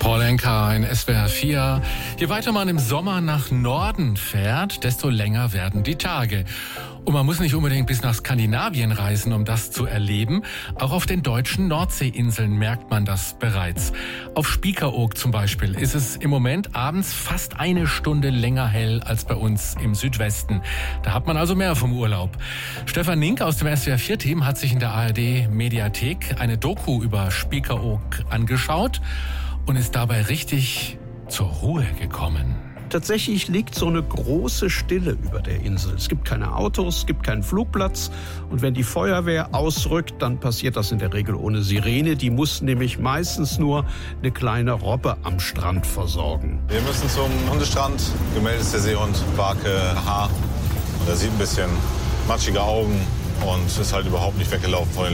Paul Anka in SWR 4. Je weiter man im Sommer nach Norden fährt, desto länger werden die Tage. Und man muss nicht unbedingt bis nach Skandinavien reisen, um das zu erleben. Auch auf den deutschen Nordseeinseln merkt man das bereits. Auf Spiekeroog zum Beispiel ist es im Moment abends fast eine Stunde länger hell als bei uns im Südwesten. Da hat man also mehr vom Urlaub. Stefan Nink aus dem SWR 4-Team hat sich in der ARD-Mediathek eine Doku über Spiekeroog angeschaut und ist dabei richtig zur Ruhe gekommen. Tatsächlich liegt so eine große Stille über der Insel. Es gibt keine Autos, es gibt keinen Flugplatz. Und wenn die Feuerwehr ausrückt, dann passiert das in der Regel ohne Sirene. Die muss nämlich meistens nur eine kleine Robbe am Strand versorgen. Wir müssen zum Hundestrand. Gemeldet ist der Seehund Barke H. Und er sieht ein bisschen matschige Augen und ist halt überhaupt nicht weggelaufen von den